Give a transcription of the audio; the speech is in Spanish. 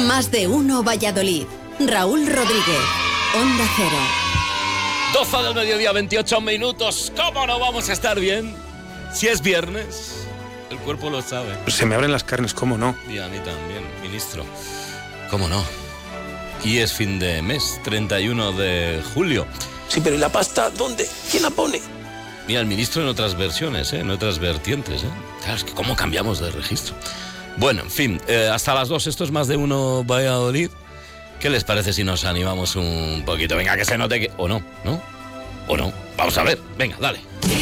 Más de uno Valladolid. Raúl Rodríguez, Onda Cero. 12 del mediodía, 28 minutos. ¿Cómo no vamos a estar bien? Si es viernes, el cuerpo lo sabe. Se me abren las carnes, ¿cómo no? Y a mí también, ministro. ¿Cómo no? Y es fin de mes, 31 de julio. Sí, pero ¿y la pasta dónde? ¿Quién la pone? Mira, el ministro en otras versiones, en otras vertientes. Claro, es que ¿cómo cambiamos de registro? Bueno, en fin, hasta las 2, esto es Más de uno Valladolid. ¿Qué les parece si nos animamos un poquito? Venga, que se note que... ¿O no? ¿No? ¿O no? Vamos a ver. Venga, dale.